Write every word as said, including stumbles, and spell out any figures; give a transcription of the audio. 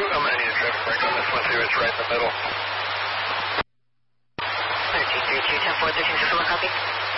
two, I'm going to need a traffic break on this one too. It's right in the middle. thirteen three two, ten four, thirteen six one, copy.